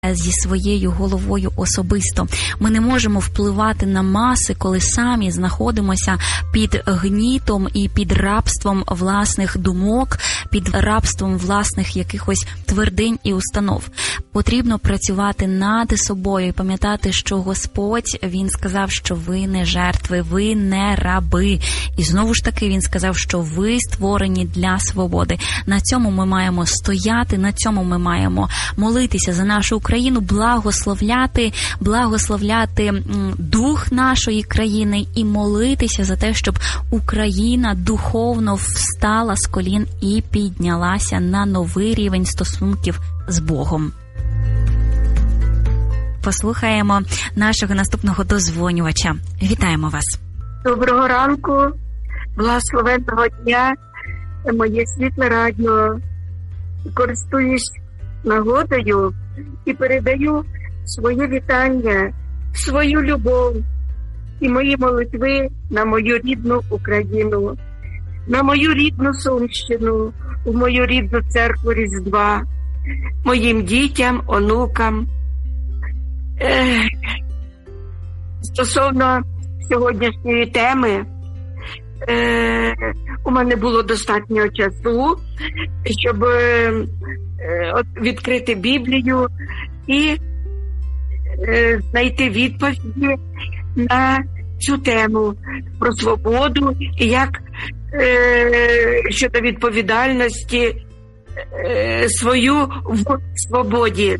зі своєю головою особисто. Ми не можемо впливати на маси, коли самі знаходимося під гнітом і під рабством власних думок, під рабством власних якихось твердинь і установ. Потрібно працювати над собою і пам'ятати, що Господь, Він сказав, що ви не жертви, ви не раби. І знову ж таки Він сказав, що ви створені для свободи. На цьому ми маємо стояти, на цьому ми маємо молитися за нашу Україну, благословляти дух нашої країни і молитися за те, щоб Україна духовно встала з колін і піднялася на новий рівень стосунків з Богом. Послухаємо нашого наступного дозвонювача. Вітаємо вас. Доброго ранку, благословенного дня, моє світле радіо. Користуюсь нагодою і передаю своє вітання, свою любов і мої молитви на мою рідну Україну, на мою рідну Сумщину, у мою рідну церкву Різдва, моїм дітям, онукам. Стосовно сьогоднішньої теми, у мене було достатньо часу, щоб відкрити Біблію і знайти відповіді на цю тему про свободу і як щодо відповідальності свою в свободі.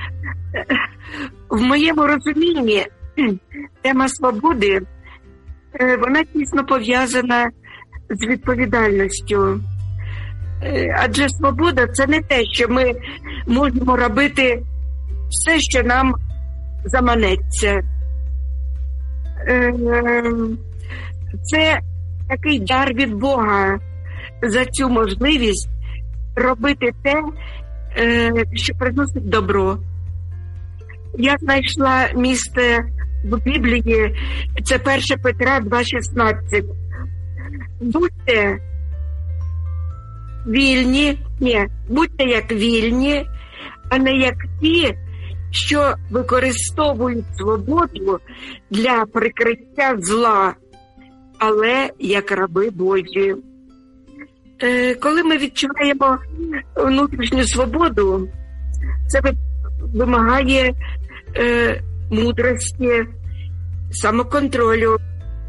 В моєму розумінні тема свободи, вона тісно пов'язана з відповідальністю. Адже свобода – це не те, що ми можемо робити все, що нам заманеться. Це такий дар від Бога за цю можливість робити те, що приносить добро. Я знайшла місце в Біблії, це 1 Петра 2,16. Будьте як вільні, а не як ті, що використовують свободу для прикриття зла, але як раби Божі. Коли ми відчуваємо внутрішню свободу, це вимагає мудрості, самоконтролю.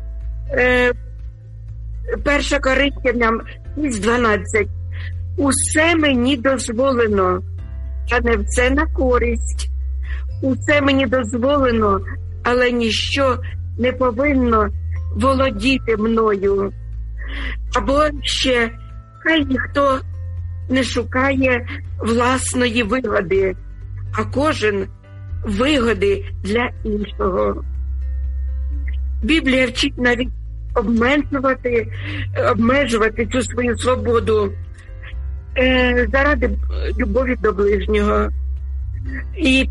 1 Коринтянам 6:12. Усе мені дозволено, а не все на користь. Усе мені дозволено, але ніщо не повинно володіти мною. Або ще, хай ніхто не шукає власної вигоди, а кожен вигоди для іншого. Біблія вчить навіть обмежувати цю свою свободу заради любові до ближнього. І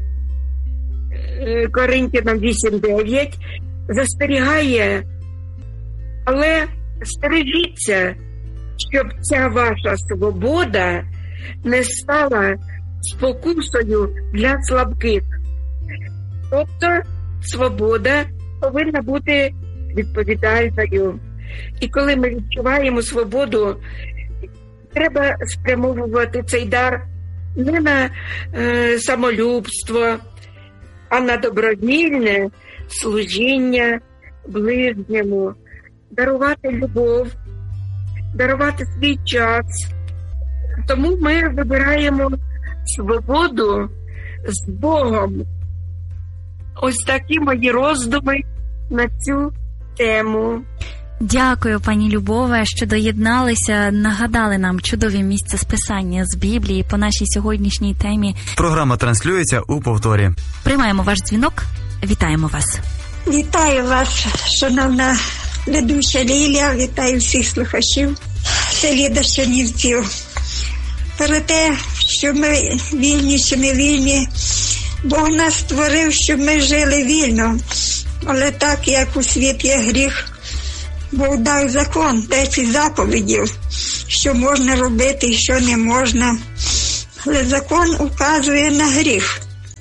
1 Коринтянам 8:9 застерігає, але стережіться, щоб ця ваша свобода не стала спокусою для слабких. Тобто свобода повинна бути відповідальною. І коли ми відчуваємо свободу, треба спрямовувати цей дар не на самолюбство, а на добровільне служіння ближньому, дарувати любов, дарувати свій час. Тому ми вибираємо свободу з Богом. Ось такі мої роздуми на цю тему. Дякую, пані Любове, що доєдналися, нагадали нам чудові місця з писання з Біблії по нашій сьогоднішній темі. Програма транслюється у повторі. Приймаємо ваш дзвінок. Вітаємо вас. Вітаю вас, шановна ведуча Лілія, вітаю всіх слухачів. Це Ліда з Чернівців. Про те, що ми вільні чи не вільні, Бог нас створив, щоб ми жили вільно. Але так, як у світі є гріх, Бог дав закон, 10 заповідів, що можна робити і що не можна. Але закон указує на гріх.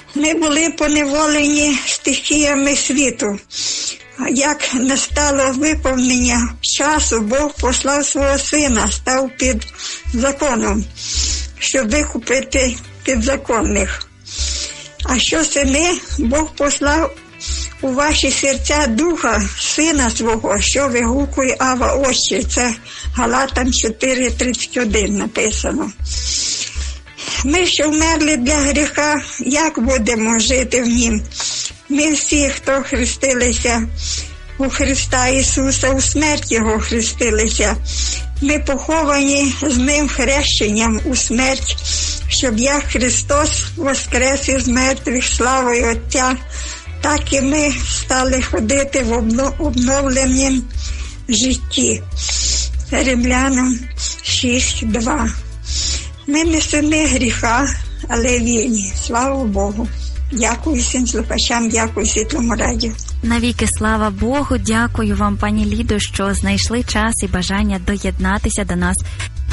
Ми були поневолені стихіями світу. Як настало виповнення часу, Бог послав свого сина, став під законом, щоб викупити підзаконних. А що сини? Бог послав у ваші серця духа сина свого, що вигукує Ава Отче. Це Галатам 4:31 написано. Ми, що вмерли для гріха, як будемо жити в нім? Ми всі, хто хрестилися у Христа Ісуса, у смерть Його хрестилися. Ми поховані з Ним хрещенням у смерть, щоб як Христос воскрес із мертвих славою Отця, так і ми стали ходити в обновленому житті. Римлянам 6:2. Ми не сини гріха, але вільні. Слава Богу. Дякую всім слухачам, дякую Світлому радіо. Навіки слава Богу, дякую вам, пані Лідо, що знайшли час і бажання доєднатися до нас.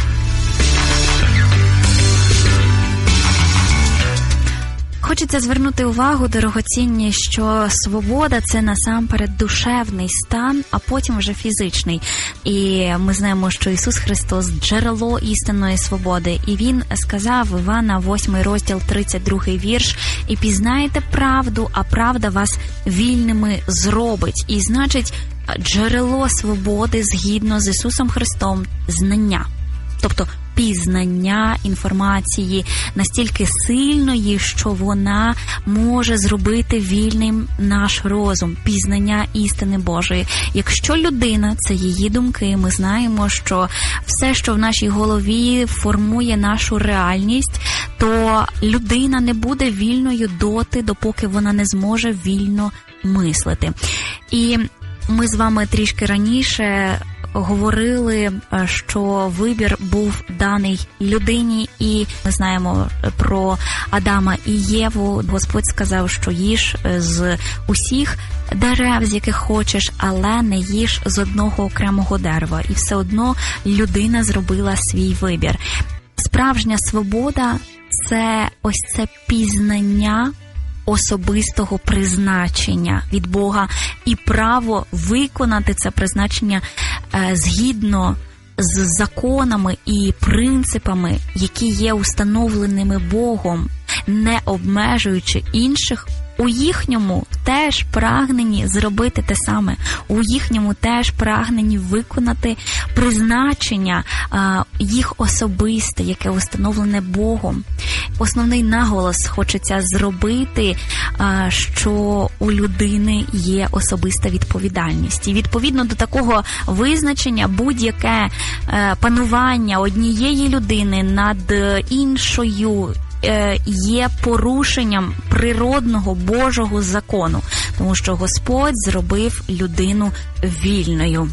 Хочеться звернути увагу, дорогоцінні, що свобода – це насамперед душевний стан, а потім вже фізичний. І ми знаємо, що Ісус Христос – джерело істинної свободи. І Він сказав в Івана 8 розділ 32 вірш: «І пізнаєте правду, а правда вас вільними зробить». І значить, джерело свободи згідно з Ісусом Христом – знання. Тобто пізнання інформації настільки сильної, що вона може зробити вільним наш розум, пізнання істини Божої. Якщо людина – це її думки, ми знаємо, що все, що в нашій голові формує нашу реальність, то людина не буде вільною доти, допоки вона не зможе вільно мислити. І ми з вами трішки раніше говорили, що вибір був даний людині, і ми знаємо про Адама і Єву. Господь сказав, що їж з усіх дерев, з яких хочеш, але не їж з одного окремого дерева. І все одно людина зробила свій вибір. Справжня свобода – це ось це пізнання особистого призначення від Бога і право виконати це призначення згідно з законами і принципами, які є установленими Богом, не обмежуючи інших, у їхньому теж прагненні зробити те саме, у їхньому теж прагненні виконати призначення їх особисте, яке установлене Богом. Основний наголос хочеться зробити, що у людини є особиста відповідальність. І відповідно до такого визначення будь-яке панування однієї людини над іншою є порушенням природного Божого закону, тому що Господь зробив людину вільною.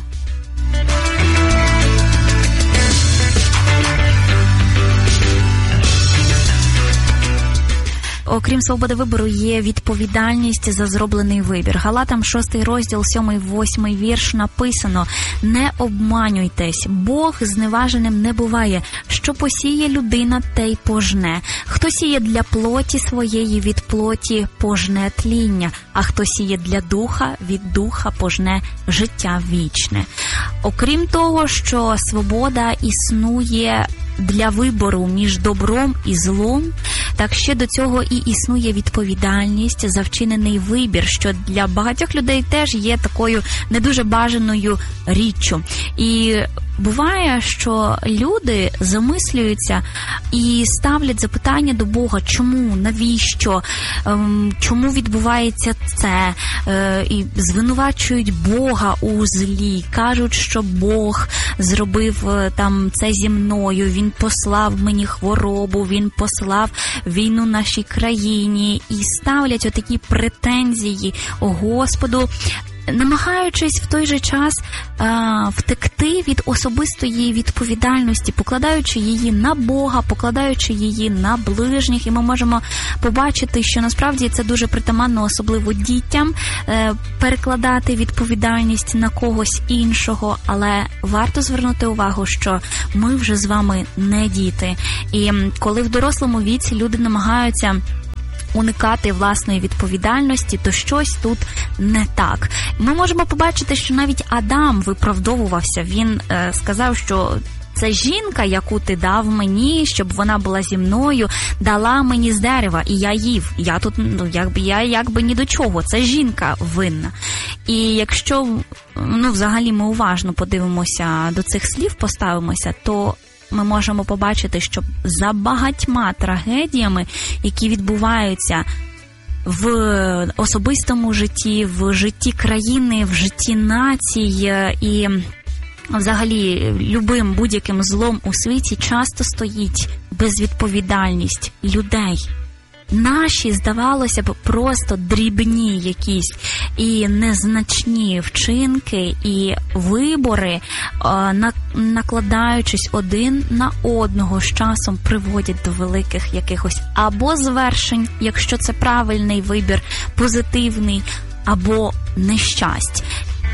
Окрім свободи вибору, є відповідальність за зроблений вибір. Галатам 6 розділ 7-8 вірш написано: «Не обманюйтесь, Бог зневаженим не буває. Що посіє людина, те й пожне. Хто сіє для плоті своєї, від плоті пожне тління, а хто сіє для духа, від духа пожне життя вічне». Окрім того, що свобода існує для вибору між добром і злом, так ще до цього і існує відповідальність за вчинений вибір, що для багатьох людей теж є такою не дуже бажаною річчю. І буває, що люди замислюються і ставлять запитання до Бога: чому, навіщо, чому відбувається це, і звинувачують Бога у злі, кажуть, що Бог зробив там це зі мною, Він послав мені хворобу, Він послав війну нашій країні, і ставлять отакі претензії Господу, намагаючись в той же час втекти від особистої відповідальності, покладаючи її на Бога, покладаючи її на ближніх. І ми можемо побачити, що насправді це дуже притаманно, особливо дітям, перекладати відповідальність на когось іншого. Але варто звернути увагу, що ми вже з вами не діти. І коли в дорослому віці люди намагаються уникати власної відповідальності, то щось тут не так. Ми можемо побачити, що навіть Адам виправдовувався. Він сказав, що це жінка, яку ти дав мені, щоб вона була зі мною, дала мені з дерева, і я їв. Я тут, якби ні до чого. Це жінка винна. І якщо, взагалі ми уважно подивимося до цих слів, поставимося, то ми можемо побачити, що за багатьма трагедіями, які відбуваються в особистому житті, в житті країни, в житті націй і взагалі любим будь-яким злом у світі, часто стоїть безвідповідальність людей. Наші, здавалося б, просто дрібні якісь і незначні вчинки і вибори, накладаючись один на одного, з часом приводять до великих якихось або звершень, якщо це правильний вибір, позитивний, або нещасть.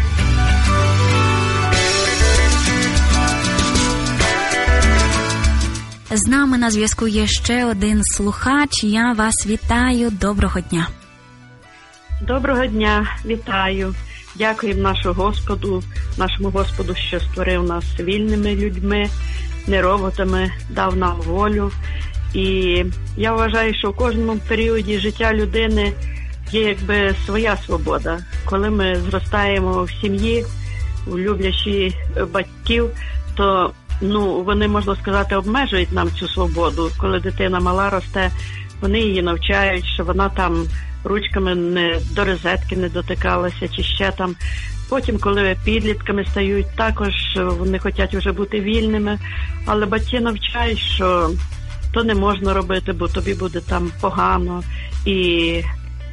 З нами на зв'язку є ще один слухач. Я вас вітаю. Доброго дня. Доброго дня. Вітаю. Дякуємо нашому Господу, що створив нас вільними людьми, не роботами, дав нам волю. І я вважаю, що в кожному періоді життя людини є якби своя свобода. Коли ми зростаємо в сім'ї, у люблячі батьків, то вони, можна сказати, обмежують нам цю свободу. Коли дитина мала росте, вони її навчають, що вона там ручками до розетки не дотикалася, чи ще там. Потім, коли підлітками стають, також вони хочуть вже бути вільними, але батьки навчають, що то не можна робити, бо тобі буде там погано. І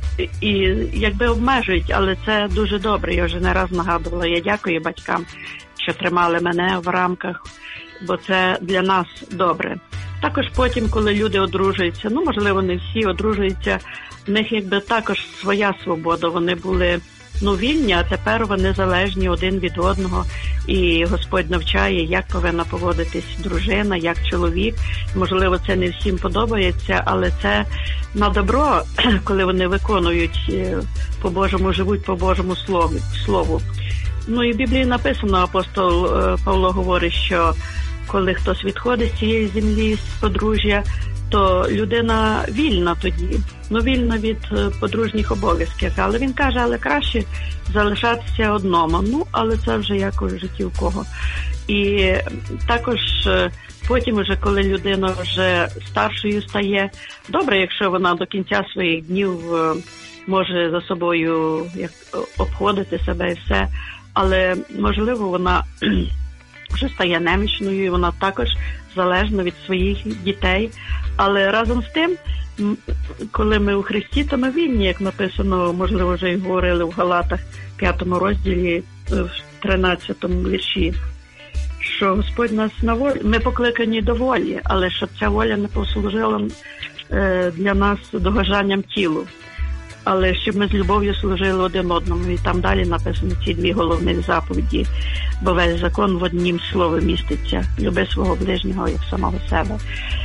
якби обмежують, але це дуже добре. Я вже не раз нагадувала. Я дякую батькам, що тримали мене в рамках, бо це для нас добре. Також потім, коли люди одружуються, можливо, не всі одружуються, в них якби також своя свобода. Вони були вільні, а тепер вони залежні один від одного. І Господь навчає, як повинна поводитись дружина, як чоловік. Можливо, це не всім подобається, але це на добро, коли вони виконують по-Божому, живуть по Божому слову. І в Біблії написано, апостол Павло говорить, що коли хтось відходить з цієї землі, з подружжя, то людина вільна тоді, вільна від подружніх обов'язків. Але він каже, але краще залишатися одному. Але це вже як у житті у кого. І також потім, вже коли людина вже старшою стає, добре, якщо вона до кінця своїх днів може за собою обходити себе і все, але, можливо, вона вже стає немічною, і вона також залежна від своїх дітей. Але разом з тим, коли ми у Христі, то ми вільні, як написано, можливо, вже й говорили в Галатах, 5 розділі, в 13 вірші, що Господь нас на волі, ми покликані до волі, але щоб ця воля не послужила для нас догоджанням тілу, але щоб ми з любов'ю служили один одному. І там далі написано ці 2 головні заповіді, бо весь закон в однім слові міститься: люби свого ближнього як самого себе.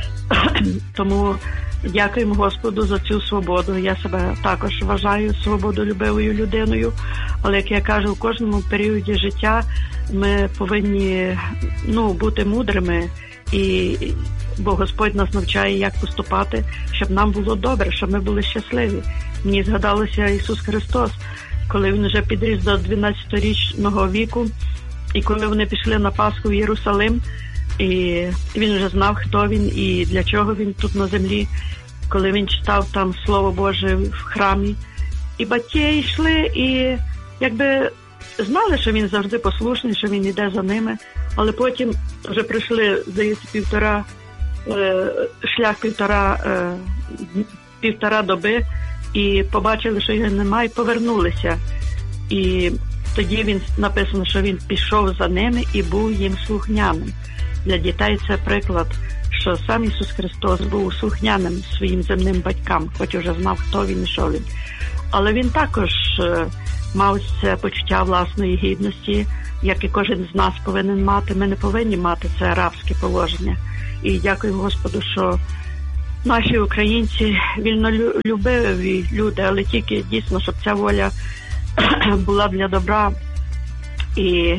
Тому дякуємо Господу за цю свободу. Я себе також вважаю свободолюбивою людиною, але, як я кажу, в кожному періоді життя ми повинні бути мудрими, бо Господь нас навчає, як поступати, щоб нам було добре, щоб ми були щасливі. Мені згадалося Ісус Христос, коли Він вже підріс до 12-річного віку, і коли вони пішли на Пасху в Єрусалим, і Він вже знав, хто Він і для чого Він тут на землі, коли Він читав там Слово Боже в храмі. І батьки йшли і якби знали, що Він завжди послушний, що Він йде за ними, але потім вже пройшли, здається, півтора доби, і побачили, що його немає, і повернулися. І тоді він написано, що він пішов за ними і був їм слухняним. Для дітей це приклад, що сам Ісус Христос був слухняним своїм земним батькам, хоч уже знав, хто він і що він. Але він також мав це почуття власної гідності, як і кожен з нас повинен мати. Ми не повинні мати це рабське положення. І дякую Господу, що наші українці вільнолюбиві люди, але тільки дійсно, щоб ця воля була для добра. І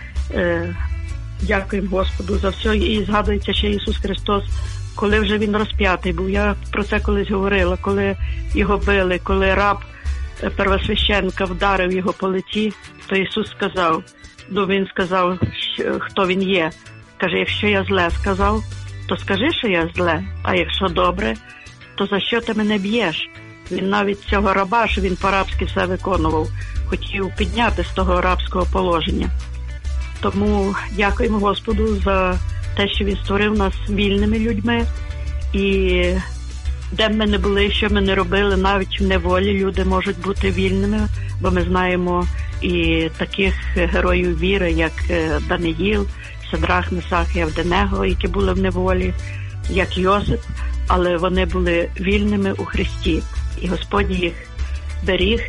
дякуємо Господу за все. І згадується ще Ісус Христос, коли вже Він розп'ятий був. Я про це колись говорила, коли його били, коли раб первосвященника вдарив його по лиці, то Ісус сказав, Він сказав, хто Він є. Каже, якщо я зле сказав, то скажи, що я зле, а якщо добре, то за що ти мене б'єш? Він навіть цього раба, що він по-рабськи все виконував, хотів підняти з того рабського положення. Тому дякуємо Господу за те, що Він створив нас вільними людьми. І де б ми не були, що ми не робили, навіть в неволі люди можуть бути вільними, бо ми знаємо і таких героїв віри, як Даниїл, Садрах, Месах і Авденего, які були в неволі, як Йосип, але вони були вільними у Христі. І Господь їх беріг,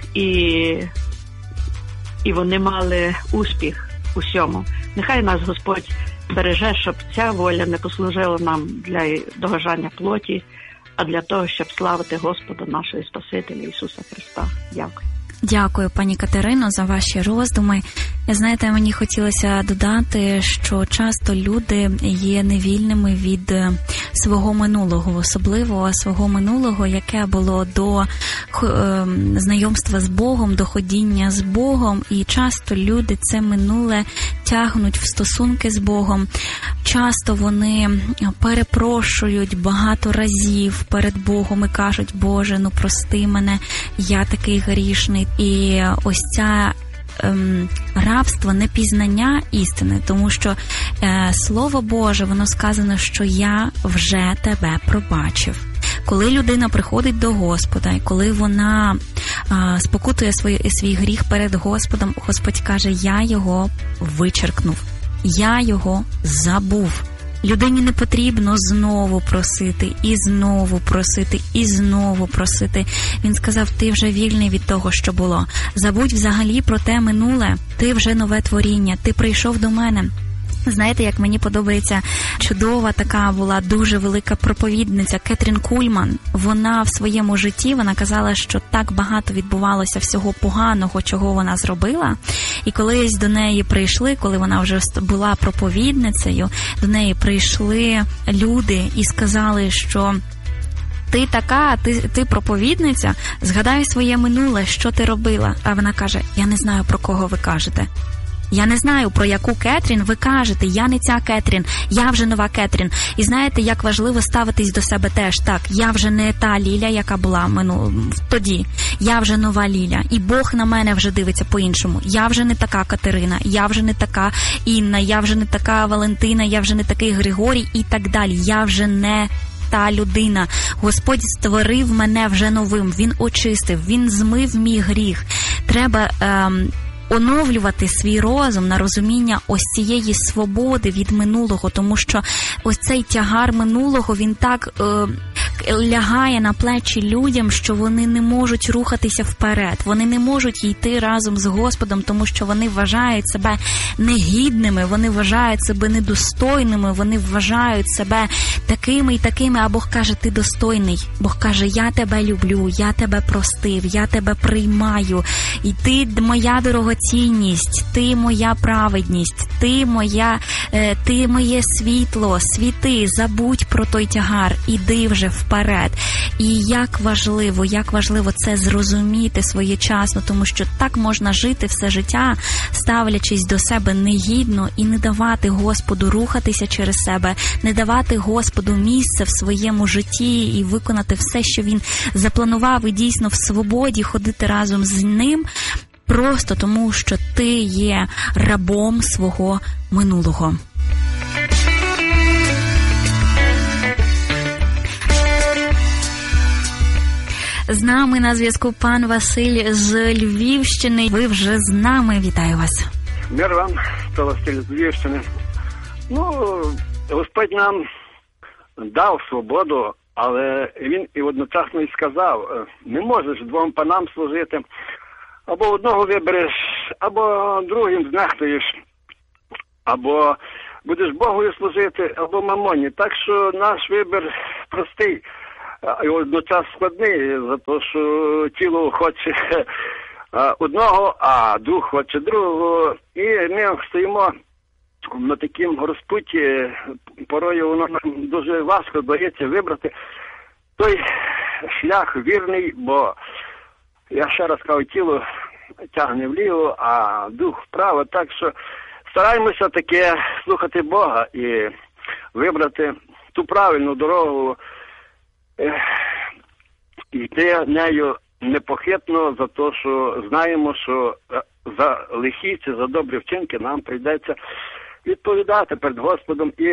і вони мали успіх у всьому. Нехай нас Господь береже, щоб ця воля не послужила нам для догоджання плоті, а для того, щоб славити Господа нашого Спасителя Ісуса Христа. Дякую. Дякую, пані Катерино, за ваші роздуми. Знаєте, мені хотілося додати, що часто люди є невільними від свого минулого, особливо свого минулого, яке було до знайомства з Богом, до ходіння з Богом, і часто люди це минуле тягнуть в стосунки з Богом. Часто вони перепрошують багато разів перед Богом і кажуть, Боже, ну прости мене, я такий грішний. І ось ця рабство, непізнання істини, тому що Слово Боже, воно сказано, що я вже тебе пробачив. Коли людина приходить до Господа, і коли вона спокутує свій гріх перед Господом, Господь каже, я його вичеркнув, я його забув. Людині не потрібно знову просити, і знову просити, і знову просити. Він сказав, ти вже вільний від того, що було. Забудь взагалі про те минуле, ти вже нове творіння, ти прийшов до мене. Знаєте, як мені подобається, чудова така була дуже велика проповідниця Кетрін Кульман. Вона в своєму житті, вона казала, що так багато відбувалося всього поганого, чого вона зробила. І колись до неї прийшли, коли вона вже була проповідницею, до неї прийшли люди і сказали, що ти така, ти проповідниця, згадай своє минуле, що ти робила. А вона каже, я не знаю, про кого ви кажете. Я не знаю, про яку Кетрін ви кажете, я не ця Кетрін, я вже нова Кетрін. І знаєте, як важливо ставитись до себе теж. Так, я вже не та Ліля, яка була тоді. Я вже нова Ліля. І Бог на мене вже дивиться по-іншому. Я вже не така Катерина, я вже не така Інна, я вже не така Валентина, я вже не такий Григорій і так далі. Я вже не та людина. Господь створив мене вже новим. Він очистив, Він змив мій гріх. Треба оновлювати свій розум на розуміння ось цієї свободи від минулого, тому що ось цей тягар минулого, він так лягає на плечі людям, що вони не можуть рухатися вперед, вони не можуть йти разом з Господом, тому що вони вважають себе негідними, вони вважають себе недостойними, вони вважають себе такими і такими, а Бог каже, ти достойний. Бог каже, я тебе люблю, я тебе простив, я тебе приймаю, і ти моя дорогоцінність, ти моя праведність, ти моє світло, світи, забудь про той тягар, іди вже вперед. І як важливо це зрозуміти своєчасно, тому що так можна жити все життя, ставлячись до себе негідно і не давати Господу рухатися через себе, не давати Господу місце в своєму житті і виконати все, що Він запланував, і дійсно в свободі ходити разом з Ним, просто тому, що ти є рабом свого минулого. З нами на зв'язку пан Василь з Львівщини. Ви вже з нами. Вітаю вас. Мир вам, це Василь з Львівщини. Господь нам дав свободу, але Він і одночасно і сказав, не можеш двом панам служити. Або одного вибереш, або другим знехтуєш, або будеш Богові служити, або мамоні. Так що наш вибір простий. і водночас складний, за те, що тіло хоче одного, а дух хоче другого. І ми стоїмо на такому розпутті, порою воно нам дуже важко дається вибрати той шлях вірний, бо я ще раз кажу, тіло тягне вліво, а дух вправо, так що стараємося таке слухати Бога і вибрати ту правильну дорогу, і йти нею непохитно, за те, що знаємо, що за лихі чи за добрі вчинки нам прийдеться відповідати перед Господом. І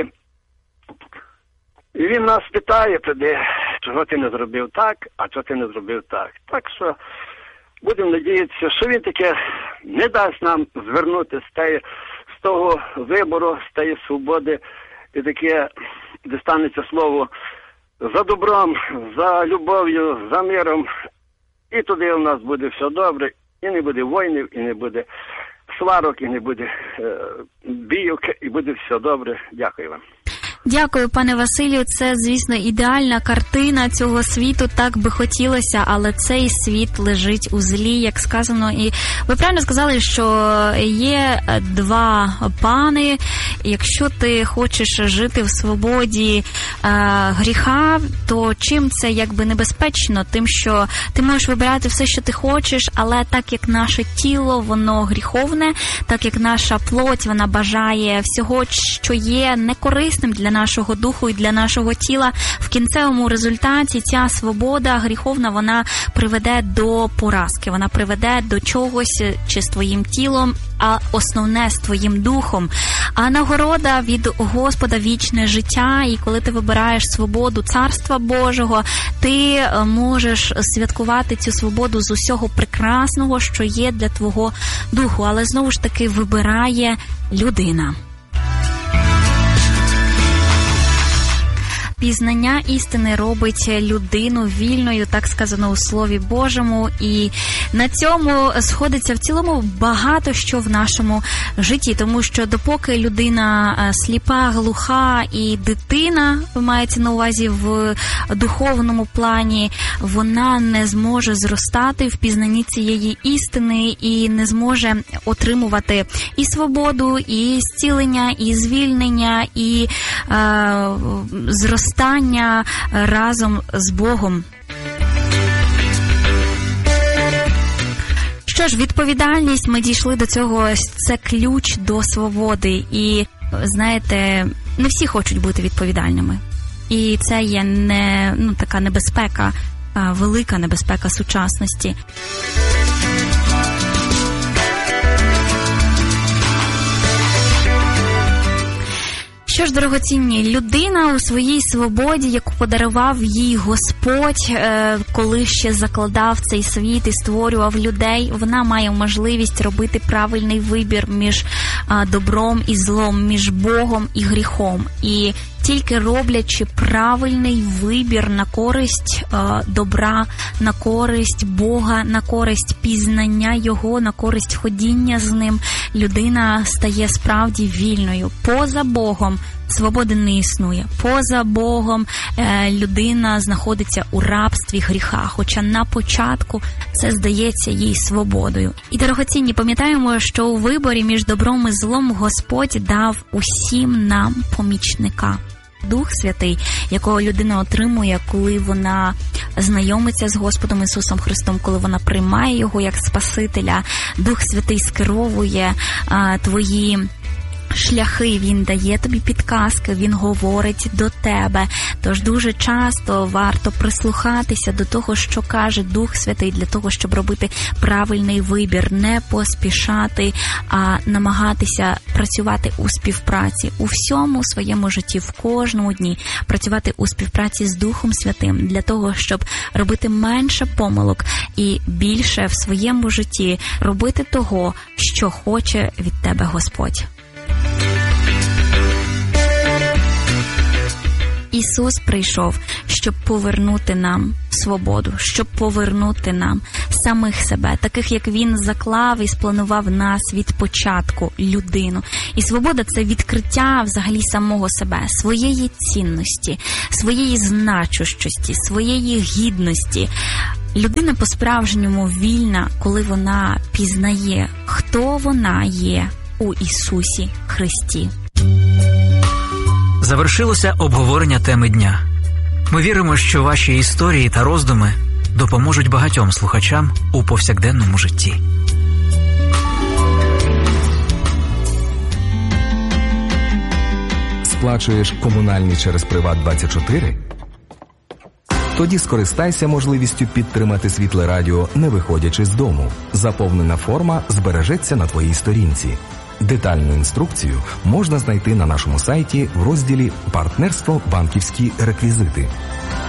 Він нас питає тоді, чого ти не зробив так, а чого ти не зробив так. Так що будемо надіятися, що Він таке не дасть нам звернути з того вибору, з тієї свободи, і таке, де станеться слово за добром, за любов'ю, за миром. І туди у нас буде все добре, і не буде воїнів, і не буде сварок, і не буде бійок, і буде все добре. Дякую вам. Дякую, пане Василію. Це, звісно, ідеальна картина цього світу. Так би хотілося, але цей світ лежить у злі, як сказано. І ви правильно сказали, що є два пани. Якщо ти хочеш жити в свободі гріха, то чим це якби небезпечно? Тим, що ти можеш вибирати все, що ти хочеш, але так як наше тіло, воно гріховне, так як наша плоть, вона бажає всього, що є некорисним для нашого духу і для нашого тіла, в кінцевому результаті ця свобода гріховна, вона приведе до поразки, вона приведе до чогось чи з твоїм тілом, а основне з твоїм духом. А нагорода від Господа вічне життя, і коли ти вибираєш свободу Царства Божого, ти можеш святкувати цю свободу з усього прекрасного, що є для твого духу, але знову ж таки вибирає людина. Пізнання істини робить людину вільною, так сказано у Слові Божому, і на цьому сходиться в цілому багато що в нашому житті, тому що допоки людина сліпа, глуха і дитина, мається на увазі в духовному плані, вона не зможе зростати в пізнанні цієї істини і не зможе отримувати і свободу, і зцілення, і звільнення, і зростання разом з Богом. Що ж, відповідальність, ми дійшли до цього, це ключ до свободи. І, знаєте, не всі хочуть бути відповідальними. І це є така небезпека, велика небезпека сучасності. Що ж, дорогоцінні, людина у своїй свободі, яку подарував їй Господь, коли ще закладав цей світ і створював людей, вона має можливість робити правильний вибір між добром і злом, між Богом і гріхом. І тільки роблячи правильний вибір на користь добра, на користь Бога, на користь пізнання Його, на користь ходіння з Ним, людина стає справді вільною. Поза Богом свободи не існує. Поза Богом людина знаходиться у рабстві гріха, хоча на початку це здається їй свободою. І, дорогоцінні, пам'ятаємо, що у виборі між добром і злом Господь дав усім нам помічника. Дух Святий, якого людина отримує, коли вона знайомиться з Господом Ісусом Христом, коли вона приймає Його як Спасителя. Дух Святий скеровує твої шляхи, він дає тобі підказки, він говорить до тебе. Тож дуже часто варто прислухатися до того, що каже Дух Святий, для того, щоб робити правильний вибір, не поспішати, а намагатися працювати у співпраці у всьому своєму житті, в кожному дні, працювати у співпраці з Духом Святим, для того, щоб робити менше помилок і більше в своєму житті робити того, що хоче від тебе Господь. Ісус прийшов, щоб щоб повернути нам свободу, щоб повернути нам самих себе, таких, як він заклав і спланував нас від початку, людину. І свобода – це відкриття взагалі самого себе, своєї цінності, своєї значущості, своєї гідності. Людина по-справжньому вільна, коли вона пізнає, хто вона є у Ісусі Христі. Завершилося обговорення теми дня. Ми віримо, що ваші історії та роздуми допоможуть багатьом слухачам у повсякденному житті. Сплачуєш комунальні через Приват24? Тоді скористайся можливістю підтримати Світле Радіо, не виходячи з дому. Заповнена форма збережеться на твоїй сторінці. Детальну інструкцію можна знайти на нашому сайті в розділі «Партнерство. Банківські реквізити».